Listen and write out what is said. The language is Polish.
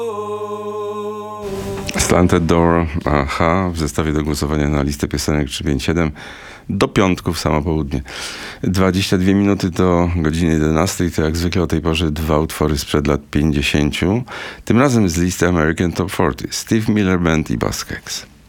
Slanted Door, aha, w zestawie do głosowania na listę piosenek 357 do piątku w samo południe. 22 minuty do godziny 11, to jak zwykle o tej porze dwa utwory sprzed lat 50. Tym razem z listy American Top 40, Steve Miller Band i Buzzcocks.